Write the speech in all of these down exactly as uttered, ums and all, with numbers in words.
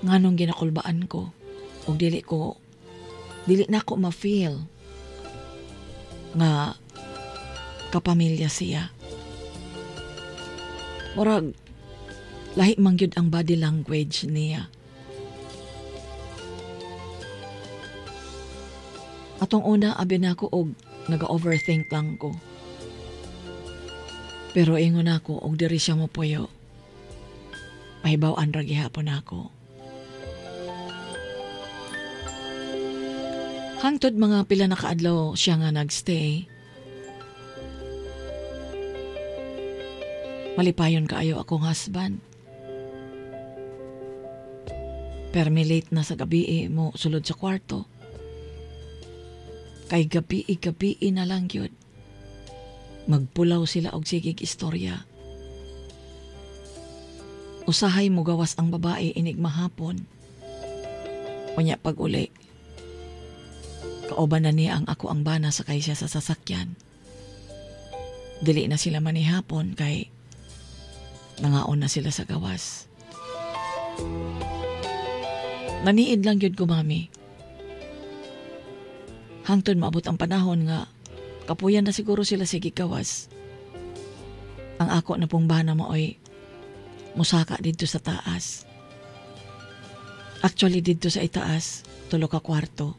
nganong ginakulbaan ko ug dili ko dili na ko ma-feel nga kapamilya siya. Murag lahi man gyud ang body language niya. Atong una abi nako og naga-overthink lang ko. Pero ingon ako og diri siya mo puyo. Pahibaw-an ra gihapon ako. Hangtod mga pila na kaadlaw siya nga nagstay. Malipayon kaayo akong husband. Permi late na sa gabi eh, mo sulod sa kwarto. Kay gabi-gabi na lang yun. Magpulaw sila og sigig istorya. Usahay mo gawas ang babae inig mahapon. Unya pag uli. Kaoban na niya ang ako ang bana sakay siya sa sasakyan. Dili na sila manihapon kay nangaon na sila sa gawas. Naniid lang yun ko, mami. Hangtod maabot ang panahon nga kapuyan na siguro sila sige gawas. Ang ako na pong bana mo ay musaka dito sa taas. Actually dito sa itaas, tulo ka kwarto.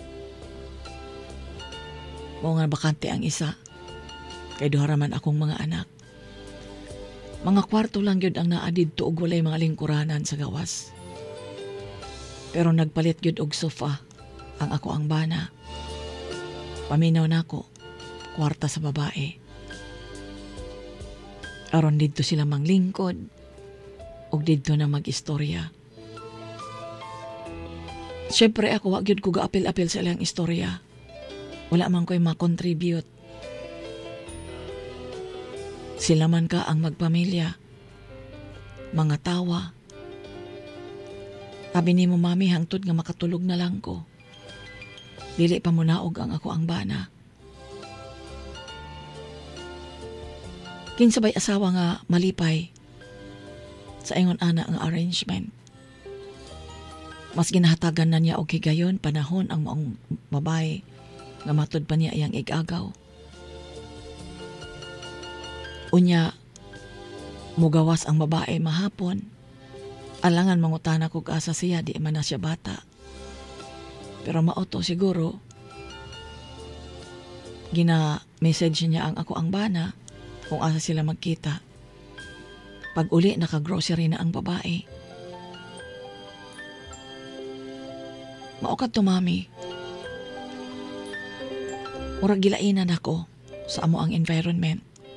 Mo nga bakante ang isa. Kay duha raman akong mga anak. Mga kwarto lang yun ang naa didto og walay mga lingkuranan sa gawas. Pero nagpalit yun og sofa ang ako ang bana. Paminaw na ako, kwarta sa babae. Aron didto sila manglingkod og didto na mag-istorya. Siyempre ako wag yun ko ga-apil-apil sa ilang istorya. Wala man ko'y makontribute. Sila man ka ang magpamilya. Mga tawa. Sabi ni mo, mami, hangtod nga makatulog na lang ko. Dili pa mo naog ang ako ang bana. Kinsabay asawa nga malipay sa ingon ana ang arrangement. Mas ginahatagan na niya og higayon panahon ang maong babae nga matud pa niya iyang igagaw. Unya, mugawas ang babae mahapon. Alangan mangutana kog asa siya, di man na siya bata. Pero mauto siguro, gina-message niya ang ako ang bana kung asa sila magkita. Pag uli, naka-grocery na ang babae. Maukad to, mami. Murag gilainan ako sa amo ang environment.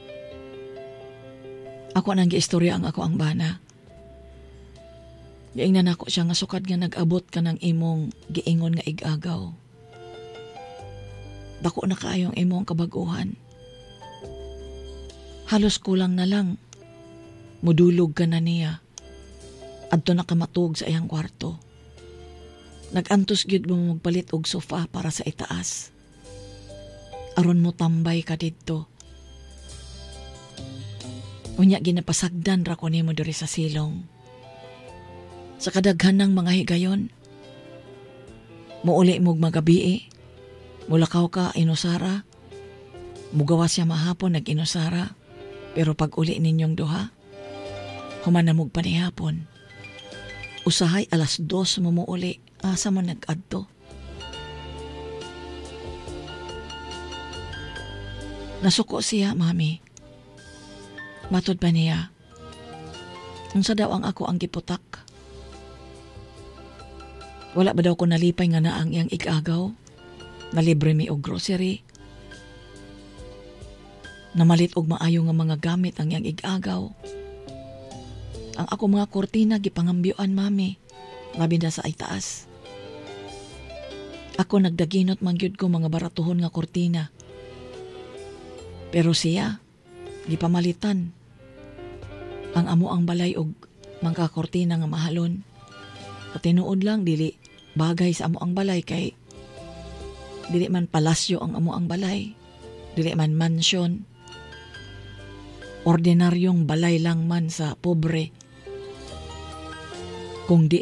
Ako nang giistorya ang ako ang bana. Giingnan ako siya nga sukad nga nag-abot ka ng imong giingon nga igagaw. Dako na kaayong imong kabaguhan. Halos kulang na lang. Mudulog ka na niya. Adto na ka matug sa iyang kwarto. Nag-antos gyud mo magpalit og sofa para sa itaas. Aron mo tambay ka didto. Unya ginapasagdan ra ko nimo diri sa silong. Sa kadaghan ng mga higayon. Muuli mog magabi, mulakaw ka inusara. Mugawas siya mahapon nag-inusara. Pero pag uli ninyong duha, humanamog pa ni hapon. Usahay alas dos mo muuli, asa mo nag-adto. Nasuko siya, mami. Matod ba niya? Unsa daw ang ako ang giputak? Wala ba daw ko nalipay nga na ang iyang igagaw? Nalibre mi og grocery? Namalit og maayo nga mga gamit ang iyang igagaw? Ang ako mga kurtina gipangambyoan, mami. Labi na sa itaas. Ako nagdaginot man gyud ko mga baratuhon nga kurtina. Pero siya, gipamalitan. Ang amo ang balay og mga kurtina nga mahalon. Patinuod lang dili bagay sa amo ang balay kay dili man palasyo ang amo ang balay, dili man mansion, ordinaryong balay lang man sa pobre. Kung di